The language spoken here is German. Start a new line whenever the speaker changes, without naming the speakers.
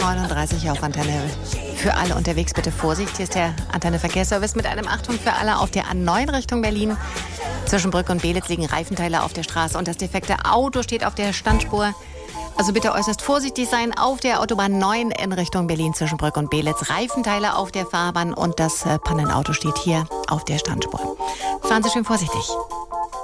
39 auf Antenne. Für alle unterwegs bitte Vorsicht. Hier ist der Antenne Verkehrsservice mit einem Achtung für alle auf der A9 Richtung Berlin. Zwischen Brück und Belitz liegen Reifenteile auf der Straße und das defekte Auto steht auf der Standspur. Also bitte äußerst vorsichtig sein auf der Autobahn 9 in Richtung Berlin zwischen Brück und Belitz. Reifenteile auf der Fahrbahn und das Pannenauto steht hier auf der Standspur. Fahren Sie schön vorsichtig.